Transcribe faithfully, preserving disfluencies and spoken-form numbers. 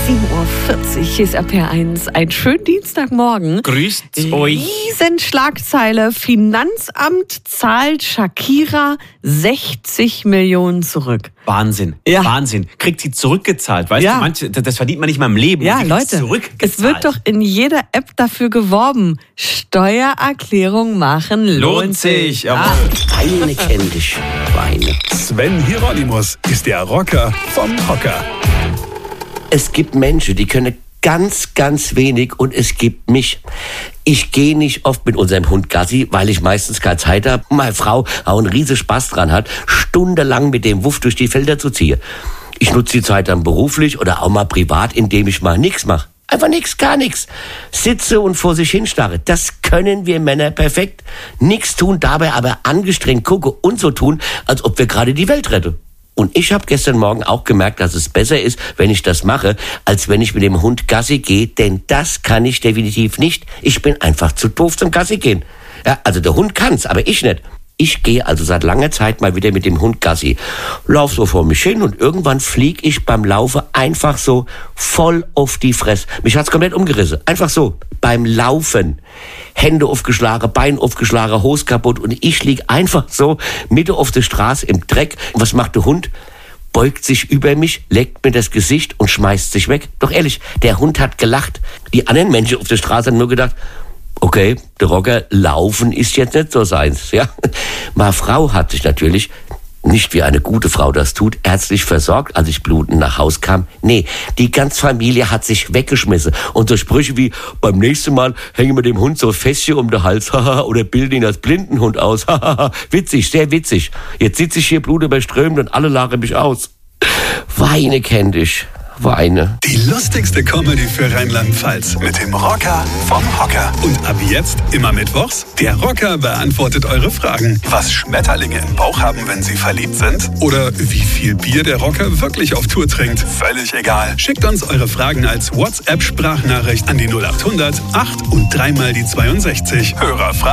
sieben Uhr vierzig, hier ist R P R eins. Einen schönen Dienstagmorgen. Grüßt euch. Riesenschlagzeile. Finanzamt zahlt Shakira sechzig Millionen zurück. Wahnsinn, Ja. Wahnsinn. Kriegt sie zurückgezahlt, weißt Ja. du? Manche, das verdient man nicht mal im Leben. Ja, und sie kriegt's Leute, zurückgezahlt. es wird doch in jeder App dafür geworben. Steuererklärung machen lohnt, Lohnt sich, Ja. jawohl. Weine kenn dich, Weine. Sven Hieronymus ist der Rocker vom Hocker. Es gibt Menschen, die können ganz, ganz wenig und es gibt mich. Ich gehe nicht oft mit unserem Hund Gassi, weil ich meistens keine Zeit habe. Meine Frau auch einen riesen Spaß dran hat, stundenlang mit dem Wuff durch die Felder zu ziehen. Ich nutze die Zeit dann beruflich oder auch mal privat, indem ich mal nichts mache. Einfach nichts, gar nichts. Sitze und vor sich hinstarre. Das können wir Männer perfekt. Nichts tun, dabei aber angestrengt gucke und so tun, als ob wir gerade die Welt retten. Und ich habe gestern Morgen auch gemerkt, dass es besser ist, wenn ich das mache, als wenn ich mit dem Hund Gassi gehe, denn das kann ich definitiv nicht. Ich bin einfach zu doof zum Gassi gehen. Ja, also der Hund kann's, aber ich nicht. Ich gehe also seit langer Zeit mal wieder mit dem Hund Gassi. Lauf so vor mich hin und irgendwann flieg ich beim Laufen einfach so voll auf die Fresse. Mich hat's komplett umgerissen. Einfach so. Beim Laufen. Hände aufgeschlagen, Bein aufgeschlagen, Hose kaputt und ich lieg einfach so Mitte auf der Straße im Dreck. Und was macht der Hund? Beugt sich über mich, leckt mir das Gesicht und schmeißt sich weg. Doch ehrlich, der Hund hat gelacht. Die anderen Menschen auf der Straße haben nur gedacht, okay, der Rocker, laufen ist jetzt nicht so seins, ja. Meine Frau hat sich natürlich, nicht wie eine gute Frau das tut, ärztlich versorgt, als ich blutend nach Haus kam. Nee, die ganze Familie hat sich weggeschmissen. Und so Sprüche wie, beim nächsten Mal hängen wir dem Hund so Fässchen um den Hals, oder bilden ihn als Blindenhund aus, witzig, sehr witzig. Jetzt sitze ich hier blutüberströmt und alle lachen mich aus. Weine kenn dich. Weine. Die lustigste Comedy für Rheinland-Pfalz mit dem Rocker vom Hocker. Und ab jetzt immer mittwochs, der Rocker beantwortet eure Fragen. Was Schmetterlinge im Bauch haben, wenn sie verliebt sind? Oder wie viel Bier der Rocker wirklich auf Tour trinkt? Völlig egal. Schickt uns eure Fragen als WhatsApp-Sprachnachricht an die null acht hundert acht und dreimal die zweiundsechzig. Hörerfragen.